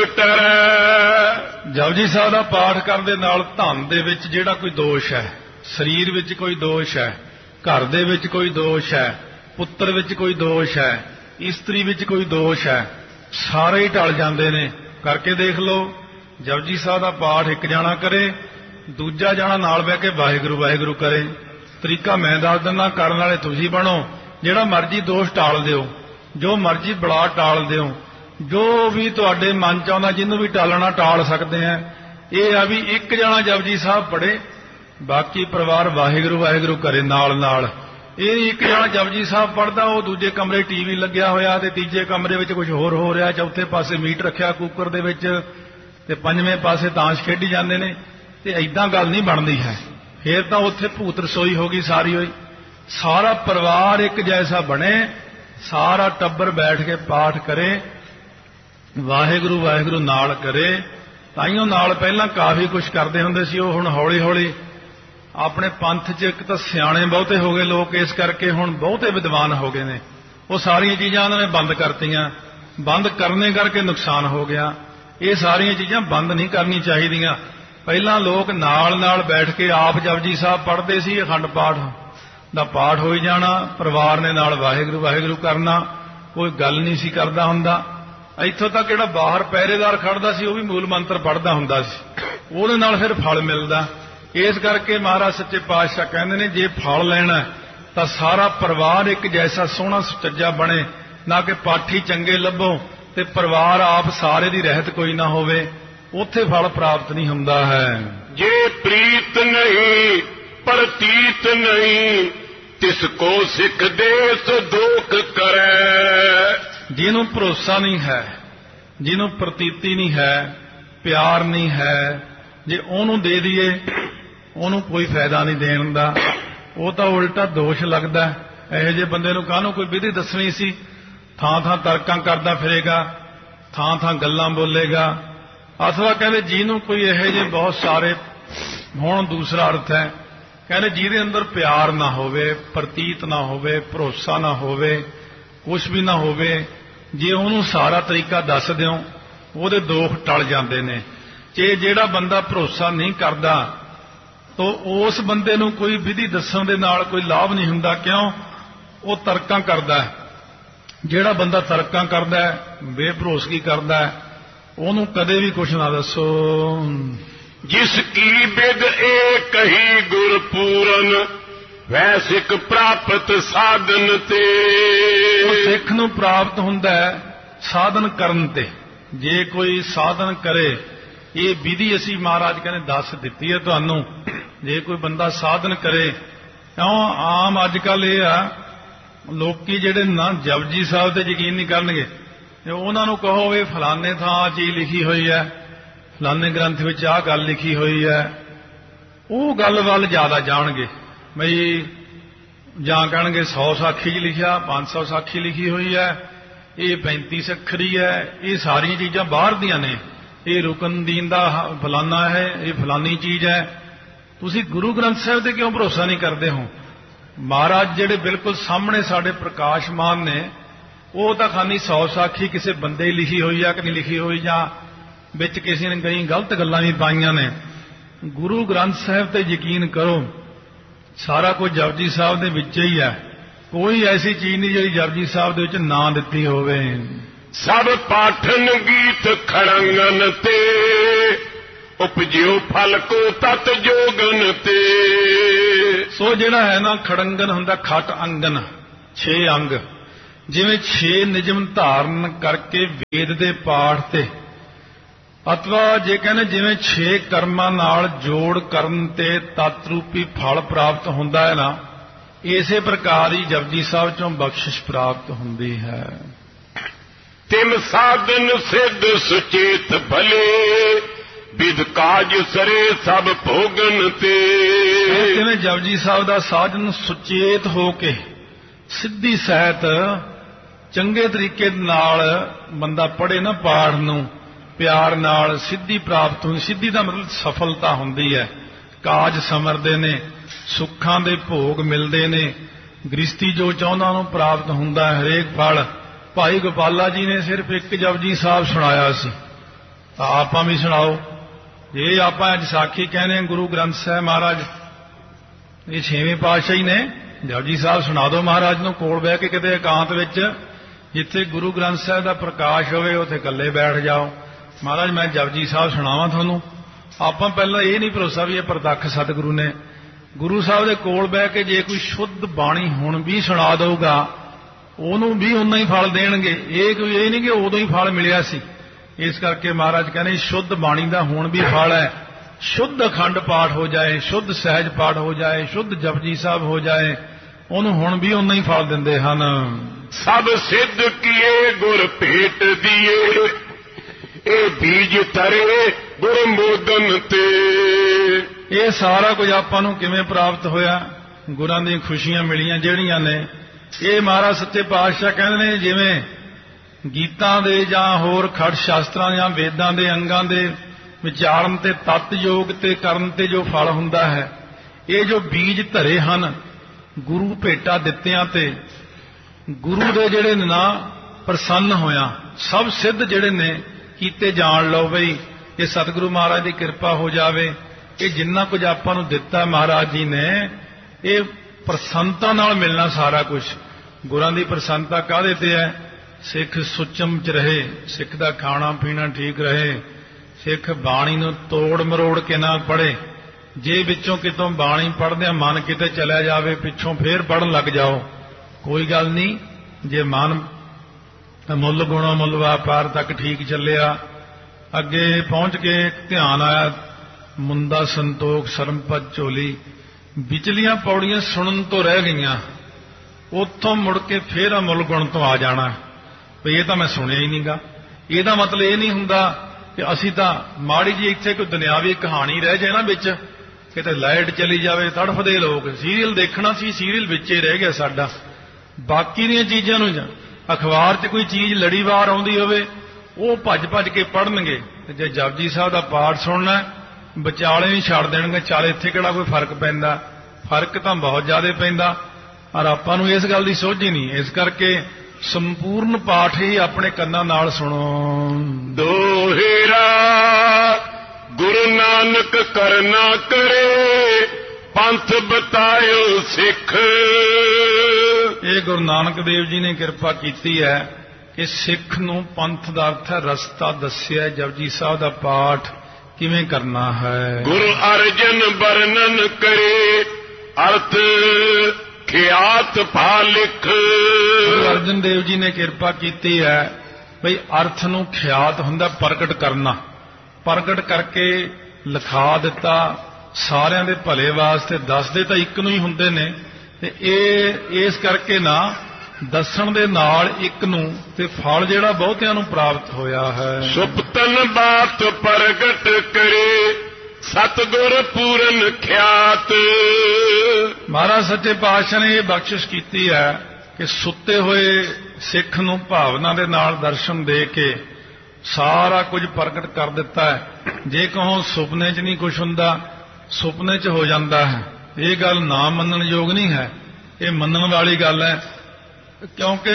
ਟਰੈ। ਜਪਜੀ ਸਾਹਿਬ ਦਾ ਪਾਠ ਕਰਨ ਦੇ ਨਾਲ ਧਨ ਦੇ ਵਿੱਚ ਜਿਹੜਾ ਕੋਈ ਦੋਸ਼ ਹੈ, ਸਰੀਰ ਵਿੱਚ ਕੋਈ ਦੋਸ਼ ਹੈ, ਘਰ ਦੇ ਵਿੱਚ ਕੋਈ ਦੋਸ਼ ਹੈ, ਪੁੱਤਰ ਵਿੱਚ ਕੋਈ ਦੋਸ਼ ਹੈ, ਇਸਤਰੀ ਵਿੱਚ ਕੋਈ ਦੋਸ਼ ਹੈ, ਸਾਰੇ ਹੀ ਟਲ ਜਾਂਦੇ ਨੇ। ਕਰਕੇ ਦੇਖ ਲਓ, ਜਪਜੀ ਸਾਹਿਬ ਦਾ ਪਾਠ ਇੱਕ ਜਾਣਾ ਕਰੇ, ਦੂਜਾ ਜਾਣਾ ਨਾਲ ਬਹਿ ਕੇ ਵਾਹਿਗੁਰੂ ਵਾਹਿਗੁਰੂ ਕਰੇ। ਤਰੀਕਾ ਮੈਂ ਦੱਸ ਦਿੰਦਾ, ਕਰਨ ਵਾਲੇ ਤੁਸੀਂ ਬਣੋ। ਜਿਹੜਾ ਮਰਜ਼ੀ ਦੋਸ਼ ਟਾਲ ਦਿਓ, ਜੋ ਮਰਜ਼ੀ ਬਲਾ ਟਾਲ ਦਿਓ, ਜੋ ਵੀ ਤੁਹਾਡੇ ਮਨ ਚ ਆਉਂਦਾ, ਜਿਹਨੂੰ ਵੀ ਟਾਲਣਾ ਟਾਲ ਸਕਦੇ ਆ। ਇਹ ਆ ਵੀ ਇੱਕ ਜਾਣਾ ਜਪਜੀ ਸਾਹਿਬ ਪੜ੍ਹੇ, ਬਾਕੀ ਪਰਿਵਾਰ ਵਾਹਿਗੁਰੂ ਵਾਹਿਗੁਰੂ ਕਰੇ ਨਾਲ ਨਾਲ। ਇਹ ਇੱਕ ਜਾਣਾ ਜਪਜੀ ਸਾਹਿਬ ਪੜ੍ਹਦਾ, ਉਹ ਦੂਜੇ ਕਮਰੇ ਟੀਵੀ ਲੱਗਿਆ ਹੋਇਆ ਤੇ ਤੀਜੇ ਕਮਰੇ ਵਿੱਚ ਕੁਝ ਹੋਰ ਹੋ ਰਿਹਾ, ਚੌਥੇ ਪਾਸੇ ਮੀਟ ਰੱਖਿਆ ਕੁੱਕਰ ਦੇ ਵਿੱਚ ਤੇ ਪੰਜਵੇਂ ਪਾਸੇ ਤਾਸ਼ ਖੇਡੀ ਜਾਂਦੇ ਨੇ। ਤੇ ਐਦਾਂ ਗੱਲ ਨਹੀਂ ਬਣਦੀ ਹੈ। ਫੇਰ ਤਾਂ ਉੱਥੇ ਭੂਤ ਰਸੋਈ ਹੋ ਗਈ ਸਾਰੀ ਹੋਈ। ਸਾਰਾ ਪਰਿਵਾਰ ਇੱਕ ਜੈਸਾ ਬਣੇ, ਸਾਰਾ ਟੱਬਰ ਬੈਠ ਕੇ ਪਾਠ ਕਰੇ, ਵਾਹਿਗੁਰੂ ਵਾਹਿਗੁਰੂ ਨਾਲ ਕਰੇ। ਤਾਈਓ ਨਾਲ ਪਹਿਲਾਂ ਕਾਫੀ ਕੁਝ ਕਰਦੇ ਹੁੰਦੇ ਸੀ, ਉਹ ਹੁਣ ਹੌਲੀ ਹੌਲੀ ਆਪਣੇ ਪੰਥ 'ਚ ਇੱਕ ਤਾਂ ਸਿਆਣੇ ਬਹੁਤੇ ਹੋ ਗਏ ਲੋਕ, ਇਸ ਕਰਕੇ ਹੁਣ ਬਹੁਤੇ ਵਿਦਵਾਨ ਹੋ ਗਏ ਨੇ, ਉਹ ਸਾਰੀਆਂ ਚੀਜ਼ਾਂ ਉਹਨਾਂ ਨੇ ਬੰਦ ਕਰਤੀਆਂ। ਬੰਦ ਕਰਨੇ ਕਰਕੇ ਨੁਕਸਾਨ ਹੋ ਗਿਆ। ਇਹ ਸਾਰੀਆਂ ਚੀਜ਼ਾਂ ਬੰਦ ਨਹੀਂ ਕਰਨੀ ਚਾਹੀਦੀਆਂ। ਪਹਿਲਾਂ ਲੋਕ ਨਾਲ ਨਾਲ ਬੈਠ ਕੇ ਆਪ ਜਪਜੀ ਸਾਹਿਬ ਪੜ੍ਹਦੇ ਸੀ, ਅਖੰਡ ਪਾਠ ਦਾ ਪਾਠ ਹੋਈ ਜਾਣਾ, ਪਰਿਵਾਰ ਨੇ ਨਾਲ ਵਾਹਿਗੁਰੂ ਵਾਹਿਗੁਰੂ ਕਰਨਾ, ਕੋਈ ਗੱਲ ਨਹੀਂ ਸੀ ਕਰਦਾ ਹੁੰਦਾ। ਇੱਥੋਂ ਤੱਕ ਜਿਹੜਾ ਬਾਹਰ ਪਹਿਰੇਦਾਰ ਖੜਦਾ ਸੀ ਉਹ ਵੀ ਮੂਲ ਮੰਤਰ ਪੜ੍ਹਦਾ ਹੁੰਦਾ ਸੀ, ਉਹਦੇ ਨਾਲ ਫਿਰ ਫਲ ਮਿਲਦਾ। ਇਸ ਕਰਕੇ ਮਹਾਰਾਜ ਸੱਚੇ ਪਾਤਸ਼ਾਹ ਕਹਿੰਦੇ ਨੇ ਜੇ ਫਲ ਲੈਣਾ ਤਾਂ ਸਾਰਾ ਪਰਿਵਾਰ ਇੱਕ ਜੈਸਾ ਸੋਹਣਾ ਸੁਚੱਜਾ ਬਣੇ, ਨਾ ਕਿ ਪਾਠੀ ਚੰਗੇ ਲੱਭੋ ਤੇ ਪਰਿਵਾਰ ਆਪ ਸਾਰੇ ਦੀ ਰਹਿਤ ਕੋਈ ਨਾ ਹੋਵੇ, ਉੱਥੇ ਫਲ ਪ੍ਰਾਪਤ ਨਹੀਂ ਹੁੰਦਾ ਹੈ। ਜੇ ਪ੍ਰੀਤ ਨਹੀਂ ਪ੍ਰਤੀਤ ਨਹੀਂ, ਤਿਸ ਕੋ ਸਿੱਖ ਦੇ ਸੋ ਦੋਖ ਕਰੈ। ਜਿਹਨੂੰ ਭਰੋਸਾ ਨਹੀਂ ਹੈ, ਜਿਹਨੂੰ ਪ੍ਰਤੀਤੀ ਨਹੀਂ ਹੈ, ਪਿਆਰ ਨਹੀਂ ਹੈ, ਜੇ ਉਹਨੂੰ ਦੇ ਦਈਏ ਉਹਨੂੰ ਕੋਈ ਫਾਇਦਾ ਨਹੀਂ ਦੇਣ ਦਾ, ਉਹ ਤਾਂ ਉਲਟਾ ਦੋਸ਼ ਲੱਗਦਾ। ਇਹੋ ਜਿਹੇ ਬੰਦੇ ਨੂੰ ਕਾਹਨੂੰ ਕੋਈ ਵਿਧੀ ਦੱਸਣੀ ਸੀ, ਥਾਂ ਥਾਂ ਤਰਕਾਂ ਕਰਦਾ ਫਿਰੇਗਾ, ਥਾਂ ਥਾਂ ਗੱਲਾਂ ਬੋਲੇਗਾ। ਅਥਵਾ ਕਹਿੰਦੇ ਜਿਹਨੂੰ ਕੋਈ ਇਹੋ ਜਿਹੇ ਬਹੁਤ ਸਾਰੇ ਹੁਣ ਦੂਸਰਾ ਅਰਥ ਹੈ, ਕਹਿੰਦੇ ਜਿਹਦੇ ਅੰਦਰ ਪਿਆਰ ਨਾ ਹੋਵੇ, ਪ੍ਰਤੀਤ ਨਾ ਹੋਵੇ, ਭਰੋਸਾ ਨਾ ਹੋਵੇ, ਕੁਛ ਵੀ ਨਾ ਹੋਵੇ, ਜੇ ਉਹਨੂੰ ਸਾਰਾ ਤਰੀਕਾ ਦੱਸ ਦਿਓ ਉਹਦੇ ਦੋਖ ਟਲ ਜਾਂਦੇ ਨੇ। ਜੇ ਜਿਹੜਾ ਬੰਦਾ ਭਰੋਸਾ ਨਹੀਂ ਕਰਦਾ ਤਾਂ ਉਸ ਬੰਦੇ ਨੂੰ ਕੋਈ ਵਿਧੀ ਦੱਸਣ ਦੇ ਨਾਲ ਕੋਈ ਲਾਭ ਨਹੀਂ ਹੁੰਦਾ। ਕਿਉਂ? ਉਹ ਤਰਕਾਂ ਕਰਦਾ ਹੈ। ਜਿਹੜਾ ਬੰਦਾ ਤਰਕਾਂ ਕਰਦਾ ਹੈ, ਬੇਭਰੋਸਗੀ ਕਰਦਾ ਹੈ, ਉਹਨੂੰ ਕਦੇ ਵੀ ਕੁਛ ਨਾ ਦੱਸੋ। ਜਿਸ ਕੀ ਬਿਦ ਏ ਕਹੀ ਗੁਰ ਪੂਰਨ, ਵੈ ਸਿੱਖ ਪ੍ਰਾਪਤ ਸਾਧਨ ਤੇ। ਸਿੱਖ ਨੂੰ ਪ੍ਰਾਪਤ ਹੁੰਦਾ ਹੈ ਸਾਧਨ ਕਰਨ ਤੇ। ਜੇ ਕੋਈ ਸਾਧਨ ਕਰੇ, ਇਹ ਵਿਧੀ ਅਸੀਂ ਮਹਾਰਾਜ ਕਹਿੰਦੇ ਦੱਸ ਦਿੱਤੀ ਹੈ ਤੁਹਾਨੂੰ। ਜੇ ਕੋਈ ਬੰਦਾ ਸਾਧਨ ਕਰੇ, ਕਿਉਂ ਆਮ ਅੱਜ ਕੱਲ ਇਹ ਆ ਲੋਕੀ ਜਿਹੜੇ ਨਾ ਜਪਜੀ ਸਾਹਿਬ ਤੇ ਯਕੀਨ ਨਹੀਂ ਕਰਨਗੇ, ਜੇ ਉਹਨਾਂ ਨੂੰ ਕਹੋ ਵੀ ਫਲਾਣੇ ਥਾਂ ਆ ਚੀਜ਼ ਲਿਖੀ ਹੋਈ ਹੈ, ਫਲਾਣੇ ਗ੍ਰੰਥ ਵਿੱਚ ਆਹ ਗੱਲ ਲਿਖੀ ਹੋਈ ਹੈ, ਉਹ ਗੱਲ ਵੱਲ ਜ਼ਿਆਦਾ ਜਾਣਗੇ। ਬਈ ਜਾਂ ਕਹਿਣਗੇ ਸੌ ਸਾਖੀ 'ਚ ਲਿਖਿਆ, ਪੰਜ ਸੌ ਸਾਖੀ ਲਿਖੀ ਹੋਈ ਹੈ, ਇਹ ਪੈਂਤੀ ਸੱਖਰੀ ਹੈ, ਇਹ ਸਾਰੀਆਂ ਚੀਜ਼ਾਂ ਬਾਹਰ ਦੀਆਂ ਨੇ, ਇਹ ਰੁਕਨਦੀਨ ਦਾ ਫਲਾਨਾ ਹੈ, ਇਹ ਫਲਾਨੀ ਚੀਜ਼ ਹੈ। ਤੁਸੀਂ ਗੁਰੂ ਗ੍ਰੰਥ ਸਾਹਿਬ ਤੇ ਕਿਉਂ ਭਰੋਸਾ ਨਹੀਂ ਕਰਦੇ ਹੋ? ਮਹਾਰਾਜ ਜਿਹੜੇ ਬਿਲਕੁਲ ਸਾਹਮਣੇ ਸਾਡੇ ਪ੍ਰਕਾਸ਼ਮਾਨ ਨੇ, ਉਹ ਤਾਂ ਖਾਨੀ ਸੌ ਸਾਖੀ ਕਿਸੇ ਬੰਦੇ ਹੀ ਲਿਖੀ ਹੋਈ ਆ ਕਿ ਨਹੀਂ ਲਿਖੀ ਹੋਈ, ਜਾਂ ਵਿੱਚ ਕਿਸੇ ਨੇ ਕਈ ਗਲਤ ਗੱਲਾਂ ਵੀ ਪਾਈਆਂ ਨੇ। ਗੁਰੂ ਗ੍ਰੰਥ ਸਾਹਿਬ ਤੇ ਯਕੀਨ ਕਰੋ, ਸਾਰਾ ਕੁਝ ਜਪਜੀ ਸਾਹਿਬ ਦੇ ਵਿੱਚ ਹੀ ਹੈ। ਕੋਈ ਐਸੀ ਚੀਜ਼ ਨਹੀਂ ਜਿਹੜੀ ਜਪਜੀ ਸਾਹਿਬ ਦੇ ਵਿੱਚ ਨਾ ਦਿੱਤੀ ਹੋਵੇ। ਸਭ ਪਾਠਨ ਗੀਤ ਖੜੰਗਨ ਤੇ, ਉਪਜਿਓ ਫਲ ਕੋ ਤਤ ਜੋਗਨ ਤੇ। ਸੋ ਜਿਹੜਾ ਹੈ ਨਾ ਖੜੰਗਨ ਹੁੰਦਾ ਖਟ ਅੰਗਨ, ਛੇ ਅੰਗ, ਜਿਵੇਂ ਛੇ ਨਿਯਮ ਧਾਰਨ ਕਰਕੇ ਵੇਦ ਦੇ ਪਾਠ ਤੇ, ਅਥਵਾ ਜੇ ਕਹਿੰਦੇ ਜਿਵੇਂ ਛੇ ਕਰਮਾਂ ਨਾਲ ਜੋੜ ਕਰਨ ਤੇ ਤਤ ਰੂਪੀ ਫਲ ਪ੍ਰਾਪਤ ਹੁੰਦਾ ਹੈ ਨਾ, ਇਸੇ ਪ੍ਰਕਾਰ ਹੀ ਜਪਜੀ ਸਾਹਿਬ ਚੋਂ ਬਖਸ਼ਿਸ਼ ਪ੍ਰਾਪਤ ਹੁੰਦੀ ਹੈ। ਤਿਮ ਸਾਧਨ ਸਿੱਧ ਸੁਚੇਤ ਭਲੇ, ਵਿਦ ਕਾਜ ਸਰੇ ਸਭ ਭੋਗਨ ਤੇ। ਜਿਵੇਂ ਜਪਜੀ ਸਾਹਿਬ ਦਾ ਸਾਧਨ ਸੁਚੇਤ ਹੋ ਕੇ ਸਿੱਧੀ ਸਹਿਤ ਚੰਗੇ ਤਰੀਕੇ ਨਾਲ ਬੰਦਾ ਪੜ੍ਹੇ ਨਾ ਪਾਠ ਨੂੰ, ਪਿਆਰ ਨਾਲ ਸਿੱਧੀ ਪ੍ਰਾਪਤ ਹੁੰਦੀ। ਸਿੱਧੀ ਦਾ ਮਤਲਬ ਸਫਲਤਾ ਹੁੰਦੀ ਹੈ, ਕਾਜ ਸਮਰਦੇ ਨੇ, ਸੁੱਖਾਂ ਦੇ ਭੋਗ ਮਿਲਦੇ ਨੇ, ਗ੍ਰਸਤੀ ਜੋ ਚਾਹੁੰਦਾ ਉਹਨੂੰ ਪ੍ਰਾਪਤ ਹੁੰਦਾ ਹੈ, ਹਰੇਕ ਫਲ। ਭਾਈ ਗੋਪਾਲਾ ਜੀ ਨੇ ਸਿਰਫ ਇੱਕ ਜਪਜੀ ਸਾਹਿਬ ਸੁਣਾਇਆ ਸੀ, ਤਾਂ ਆਪਾਂ ਵੀ ਸੁਣਾਓ। ਜੇ ਆਪਾਂ ਅੱਜ ਸਾਖੀ ਕਹਿੰਦੇ ਹਾਂ ਗੁਰੂ ਗ੍ਰੰਥ ਸਾਹਿਬ ਮਹਾਰਾਜ, ਇਹ ਛੇਵੇਂ ਪਾਤਸ਼ਾਹ ਹੀ ਨੇ, ਜਪਜੀ ਸਾਹਿਬ ਸੁਣਾ ਦਿਓ ਮਹਾਰਾਜ ਨੂੰ ਕੋਲ ਬਹਿ ਕੇ ਕਿਤੇ ਇਕਾਂਤ ਵਿੱਚ, ਜਿੱਥੇ ਗੁਰੂ ਗ੍ਰੰਥ ਸਾਹਿਬ ਦਾ ਪ੍ਰਕਾਸ਼ ਹੋਵੇ ਉੱਥੇ ਇਕੱਲੇ ਬੈਠ ਜਾਓ, ਮਹਾਰਾਜ ਮੈਂ ਜਪਜੀ ਸਾਹਿਬ ਸੁਣਾਵਾਂ ਤੁਹਾਨੂੰ। ਆਪਾਂ ਪਹਿਲਾਂ ਇਹ ਨਹੀਂ ਭਰੋਸਾ ਵੀ ਇਹ ਪ੍ਰਤੱਖ ਸਤਿਗੁਰੂ ਨੇ। ਗੁਰੂ ਸਾਹਿਬ ਦੇ ਕੋਲ ਬਹਿ ਕੇ ਜੇ ਕੋਈ ਸ਼ੁੱਧ ਬਾਣੀ ਹੁਣ ਵੀ ਸੁਣਾ ਦਊਗਾ, ਉਹਨੂੰ ਵੀ ਉਨਾ ਹੀ ਫਲ ਦੇਣਗੇ। ਇਹ ਕੋਈ ਇਹ ਨਹੀਂ ਕਿ ਉਦੋਂ ਹੀ ਫਲ ਮਿਲਿਆ ਸੀ। ਇਸ ਕਰਕੇ ਮਹਾਰਾਜ ਕਹਿੰਦੇ ਸ਼ੁੱਧ ਬਾਣੀ ਦਾ ਹੁਣ ਵੀ ਫਲ ਹੈ। ਸ਼ੁੱਧ ਅਖੰਡ ਪਾਠ ਹੋ ਜਾਏ, ਸ਼ੁੱਧ ਸਹਿਜ ਪਾਠ ਹੋ ਜਾਏ, ਸ਼ੁੱਧ ਜਪਜੀ ਸਾਹਿਬ ਹੋ ਜਾਏ, ਉਹਨੂੰ ਹੁਣ ਵੀ ਉਨਾ ਹੀ ਫਲ ਦਿੰਦੇ ਹਨ। ਸਭ ਸਿੱਧ ਕੀਏ ਗੁਰ ਭੇਟ ਦੀਏ, ਇਹ ਬੀਜ ਤਰੇ ਗੁਰ ਮੋਦਨ ਤੇ। ਇਹ ਸਾਰਾ ਕੁਝ ਆਪਾਂ ਨੂੰ ਕਿਵੇਂ ਪ੍ਰਾਪਤ ਹੋਇਆ? ਗੁਰਾਂ ਦੀਆਂ ਖੁਸ਼ੀਆਂ ਮਿਲੀਆਂ ਜਿਹੜੀਆਂ ਨੇ ਇਹ ਮਹਾਰਾਜ ਸੱਚੇ ਪਾਤਸ਼ਾਹ ਕਹਿੰਦੇ ਨੇ ਜਿਵੇਂ ਗੀਤਾਂ ਦੇ ਜਾਂ ਹੋਰ ਖੜ ਸ਼ਾਸਤਰਾਂ ਜਾਂ ਵੇਦਾਂ ਦੇ ਅੰਗਾਂ ਦੇ ਵਿਚਾਰਨ ਤੇ ਤਤ ਯੋਗ ਤੇ ਕਰਨ ਤੇ ਜੋ ਫਲ ਹੁੰਦਾ ਹੈ, ਇਹ ਜੋ ਬੀਜ ਧਰੇ ਹਨ ਗੁਰੂ ਭੇਟਾ ਦਿੱਤਿਆਂ ਤੇ ਗੁਰੂ ਦੇ ਜਿਹੜੇ ਨੇ ਨਾ ਪ੍ਰਸੰਨ ਹੋਇਆ ਸਭ ਸਿੱਧ ਜਿਹੜੇ ਨੇ ਕੀਤੇ ਜਾਣ ਲਓ ਬਈ ਇਹ ਸਤਿਗੁਰੂ ਮਹਾਰਾਜ ਦੀ ਕਿਰਪਾ ਹੋ ਜਾਵੇ। ਇਹ ਜਿੰਨਾ ਕੁਝ ਆਪਾਂ ਨੂੰ ਦਿੱਤਾ ਮਹਾਰਾਜ ਜੀ ਨੇ ਇਹ ਪ੍ਰਸੰਨਤਾ ਨਾਲ ਮਿਲਣਾ ਸਾਰਾ ਕੁਝ। ਗੁਰਾਂ ਦੀ ਪ੍ਰਸੰਨਤਾ ਕਾਹਦੇ ਤੇ ਹੈ? ਸਿੱਖ ਸੁਚਮ ਚ ਰਹੇ, ਸਿੱਖ ਦਾ ਖਾਣਾ ਪੀਣਾ ਠੀਕ ਰਹੇ, ਸਿੱਖ ਬਾਣੀ ਨੂੰ ਤੋੜ ਮਰੋੜ ਕੇ ਨਾ ਪੜ੍ਹੇ। ਜੇ ਵਿੱਚੋਂ ਕਿਤੋਂ ਬਾਣੀ ਪੜ੍ਹਦਿਆਂ ਮਨ ਕਿਤੇ ਚਲਿਆ ਜਾਵੇ ਪਿੱਛੋਂ ਫੇਰ ਪੜ੍ਹਨ ਲੱਗ ਜਾਓ, ਕੋਈ ਗੱਲ ਨਹੀਂ। ਜੇ ਮਨ ਮੁੱਲ ਗੁਣਾ ਮੁੱਲ ਵਪਾਰ ਤੱਕ ਠੀਕ ਚੱਲਿਆ, ਅੱਗੇ ਪਹੁੰਚ ਕੇ ਧਿਆਨ ਆਇਆ ਮੁੰਦਾ ਸੰਤੋਖ ਸਰਮਪਦ ਝੋਲੀ, ਵਿਚਲੀਆਂ ਪੌੜੀਆਂ ਸੁਣਨ ਤੋਂ ਰਹਿ ਗਈਆਂ, ਉੱਥੋਂ ਮੁੜ ਕੇ ਫੇਰ ਅਮੁੱਲ ਗੁਣ ਤੋਂ ਆ ਜਾਣਾ ਵੀ ਇਹ ਤਾਂ ਮੈਂ ਸੁਣਿਆ ਹੀ ਨਹੀਂਗਾ। ਇਹਦਾ ਮਤਲਬ ਇਹ ਨਹੀਂ ਹੁੰਦਾ ਕਿ ਅਸੀਂ ਤਾਂ ਮਾੜੀ ਜੀ ਇੱਥੇ ਕੋਈ ਦੁਨਿਆਵੀ ਕਹਾਣੀ ਰਹਿ ਜਾਏ ਨਾ ਵਿੱਚ, ਕਿਤੇ ਲਾਈਟ ਚਲੀ ਜਾਵੇ ਤੜਫਦੇ ਲੋਕ, ਸੀਰੀਅਲ ਦੇਖਣਾ ਸੀ ਸੀਰੀਅਲ ਵਿੱਚੇ ਰਹਿ ਗਿਆ ਸਾਡਾ। ਬਾਕੀ ਦੀਆਂ ਚੀਜ਼ਾਂ ਨੂੰ ਅਖਬਾਰ 'ਚ ਕੋਈ ਚੀਜ਼ ਲੜੀਵਾਰ ਆਉਂਦੀ ਹੋਵੇ ਉਹ ਭੱਜ ਭੱਜ ਕੇ ਪੜ੍ਹਨਗੇ, ਤੇ ਜੇ ਜਪਜੀ ਸਾਹਿਬ ਦਾ ਪਾਠ ਸੁਣਨਾ ਵਿਚਾਲੇ ਨਹੀਂ ਛੱਡ ਦੇਣਗੇ। ਚੱਲ ਇੱਥੇ ਕਿਹੜਾ ਕੋਈ ਫਰਕ ਪੈਂਦਾ, ਫਰਕ ਤਾਂ ਬਹੁਤ ਜ਼ਿਆਦਾ ਪੈਂਦਾ, ਪਰ ਆਪਾਂ ਨੂੰ ਇਸ ਗੱਲ ਦੀ ਸੋਝੀ ਨਹੀਂ। ਇਸ ਕਰਕੇ ਸੰਪੂਰਨ ਪਾਠ ਹੀ ਆਪਣੇ ਕੰਨਾਂ ਨਾਲ ਸੁਣੋ। ਦੋਹਰਾ ਗੁਰੂ ਨਾਨਕ ਕਰਨਾ ਕਰੇ ਪੰਥ ਬਤਾਇਓ ਸਿੱਖ। ਇਹ ਗੁਰੂ ਨਾਨਕ ਦੇਵ ਜੀ ਨੇ ਕਿਰਪਾ ਕੀਤੀ ਹੈ ਕਿ ਸਿੱਖ ਨੂੰ ਪੰਥ ਦਾ ਅਰਥ ਹੈ ਰਸਤਾ ਦੱਸਿਆ। ਜਪਜੀ ਸਾਹਿਬ ਦਾ ਪਾਠ ਕਿਵੇਂ ਕਰਨਾ ਹੈ। ਗੁਰੂ ਅਰਜਨ ਵਰਣਨ ਕਰੇ ਅਰਥ ਖਿਆਤ ਭਾ ਲਿਖ। ਗੁਰੂ ਅਰਜਨ ਦੇਵ ਜੀ ਨੇ ਕਿਰਪਾ ਕੀਤੀ ਹੈ ਬਈ ਅਰਥ ਨੂੰ ਖਿਆਤ ਹੁੰਦਾ ਪ੍ਰਗਟ ਕਰਨਾ, ਪ੍ਰਗਟ ਕਰਕੇ ਲਿਖਾ ਦਿੱਤਾ ਸਾਰਿਆਂ ਦੇ ਭਲੇ ਵਾਸਤੇ। ਦੱਸਦੇ ਤਾਂ ਇੱਕ ਨੂੰ ਹੀ ਹੁੰਦੇ ਨੇ, ਤੇ ਇਹ ਇਸ ਕਰਕੇ ਨਾ ਦੱਸਣ ਦੇ ਨਾਲ ਇੱਕ ਨੂੰ ਤੇ ਫਲ ਜਿਹੜਾ ਬਹੁਤਿਆਂ ਨੂੰ ਪ੍ਰਾਪਤ ਹੋਇਆ ਹੈ। ਸੁਪਤਨ ਬਾਤ ਪ੍ਰਗਟ ਕਰੇ ਸਤਿਗੁਰ ਪੂਰਨ ਖਿਆਤ। ਮਹਾਰਾਜ ਸੱਚੇ ਪਾਤਸ਼ਾਹ ਨੇ ਇਹ ਬਖਸ਼ਿਸ਼ ਕੀਤੀ ਹੈ ਕਿ ਸੁੱਤੇ ਹੋਏ ਸਿੱਖ ਨੂੰ ਭਾਵਨਾ ਦੇ ਨਾਲ ਦਰਸ਼ਨ ਦੇ ਕੇ ਸਾਰਾ ਕੁਝ ਪ੍ਰਗਟ ਕਰ ਦਿੱਤਾ ਹੈ। ਜੇ ਕਹੋ ਸੁਪਨੇ 'ਚ ਨਹੀਂ ਕੁਝ ਹੁੰਦਾ, ਸੁਪਨੇ 'ਚ ਹੋ ਜਾਂਦਾ ਹੈ। ਇਹ ਗੱਲ ਨਾ ਮੰਨਣ ਯੋਗ ਨਹੀਂ ਹੈ, ਇਹ ਮੰਨਣ ਵਾਲੀ ਗੱਲ ਹੈ, ਕਿਉਂਕਿ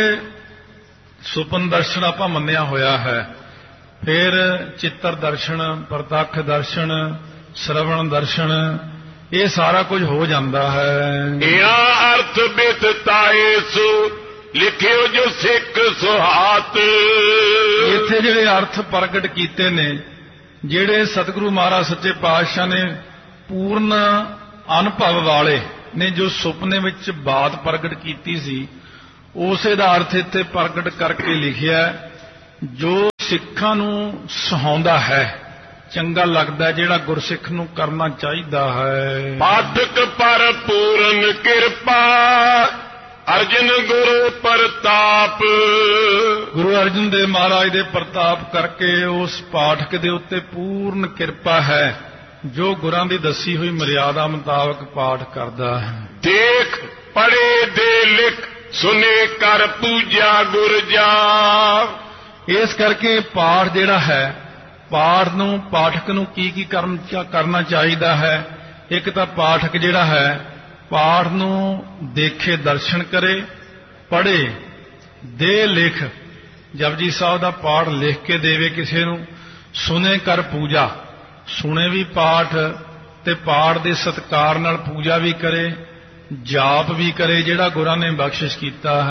ਸੁਪਨ ਦਰਸ਼ਨ ਆਪਾਂ ਮੰਨਿਆ ਹੋਇਆ ਹੈ। ਫਿਰ ਚਿੱਤਰ ਦਰਸ਼ਨ, ਪ੍ਰਤੱਖ ਦਰਸ਼ਨ, ਸ਼ਰਵਣ ਦਰਸ਼ਨ, ਇਹ ਸਾਰਾ ਕੁਝ ਹੋ ਜਾਂਦਾ ਹੈ। ਇਹ ਅਰਥ ਬਿਤਤਾਏ ਸੋ ਲਿਖਿਓ ਜੋ ਸਿੱਖ ਸੁਹਾਤ। ਇੱਥੇ ਜਿਹੜੇ ਅਰਥ ਪ੍ਰਗਟ ਕੀਤੇ ਨੇ, ਜਿਹੜੇ ਸਤਿਗੁਰੂ ਮਹਾਰਾਜ ਸੱਚੇ ਪਾਤਸ਼ਾਹ ਨੇ ਪੂਰਨ ਅਨੁਭਵ ਵਾਲੇ ਨੇ ਜੋ ਸੁਪਨੇ ਵਿੱਚ ਬਾਤ ਪ੍ਰਗਟ ਕੀਤੀ ਸੀ, ਉਸੇ ਦਾ ਅਰਥ ਇੱਥੇ ਪ੍ਰਗਟ ਕਰਕੇ ਲਿਖਿਆ। ਜੋ ਸਿੱਖਾਂ ਨੂੰ ਸੁਹਾਉਂਦਾ ਹੈ, ਚੰਗਾ ਲੱਗਦਾ, ਜਿਹੜਾ ਗੁਰਸਿੱਖ ਨੂੰ ਕਰਨਾ ਚਾਹੀਦਾ ਹੈ। ਪਾਠਕ ਪਰ ਪੂਰਨ ਕਿਰਪਾ ਅਰਜਨ ਗੁਰੂ ਪ੍ਰਤਾਪ। ਗੁਰੂ ਅਰਜਨ ਦੇਵ ਮਹਾਰਾਜ ਦੇ ਪ੍ਰਤਾਪ ਕਰਕੇ ਉਸ ਪਾਠਕ ਦੇ ਉੱਤੇ ਪੂਰਨ ਕਿਰਪਾ ਹੈ ਜੋ ਗੁਰਾਂ ਦੀ ਦੱਸੀ ਹੋਈ ਮਰਿਆਦਾ ਮੁਤਾਬਕ ਪਾਠ ਕਰਦਾ ਹੈ। ਦੇਖ ਪੜੇ ਦੇ ਲਿਖ ਸੁਨੇ ਕਰ ਪੂਜਾ ਗੁਰ ਜਾ। ਇਸ ਕਰਕੇ ਪਾਠ ਜਿਹੜਾ ਹੈ, ਪਾਠ ਨੂੰ ਪਾਠਕ ਨੂੰ ਕੀ ਕੀ ਕਰਨਾ ਚਾਹੀਦਾ ਹੈ। ਇੱਕ ਤਾਂ ਪਾਠਕ ਜਿਹੜਾ ਹੈ ਪਾਠ ਨੂੰ ਦੇਖੇ, ਦਰਸ਼ਨ ਕਰੇ, ਪੜ੍ਹੇ, ਦੇ ਲਿਖ। ਜਪਜੀ ਸਾਹਿਬ ਦਾ ਪਾਠ ਲਿਖ ਕੇ ਦੇਵੇ ਕਿਸੇ ਨੂੰ। ਸੁਨੇ ਕਰ ਪੂਜਾ, ਸੁਣੇ ਵੀ ਪਾਠ ਤੇ ਪਾਠ ਦੇ ਸਤਿਕਾਰ ਨਾਲ ਪੂਜਾ ਵੀ ਕਰੇ, ਜਾਪ ਵੀ ਕਰੇ ਜਿਹੜਾ ਗੁਰਾਂ ਨੇ ਬਖਸ਼ਿਸ਼ ਕੀਤਾ ਹੈ।